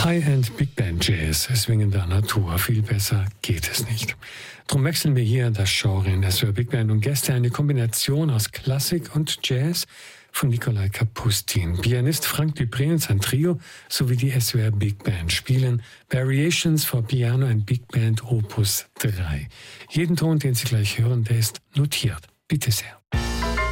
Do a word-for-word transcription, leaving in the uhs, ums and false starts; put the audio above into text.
High-End Big Band Jazz, swingender Natur. Viel besser geht es nicht. Drum wechseln wir hier das Genre in S W R Big Band und Gäste, eine Kombination aus Klassik und Jazz von Nikolai Kapustin. Pianist Frank Dupré und sein Trio sowie die S W R Big Band spielen Variations for Piano and Big Band Opus drei. Jeden Ton, den Sie gleich hören, der ist notiert. Bitte sehr.